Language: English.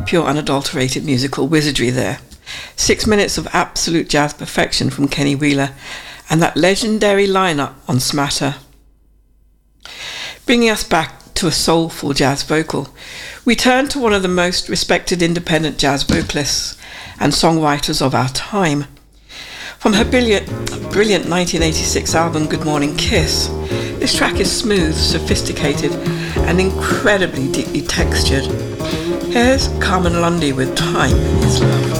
Pure unadulterated musical wizardry there. 6 minutes of absolute jazz perfection from Kenny Wheeler and that legendary lineup on Smatter. Bringing us back to a soulful jazz vocal, we turn to one of the most respected independent jazz vocalists and songwriters of our time. From her brilliant 1986 album Good Morning Kiss, this track is smooth, sophisticated, and incredibly deeply textured. Here's Carmen Lundy with Time Is Love.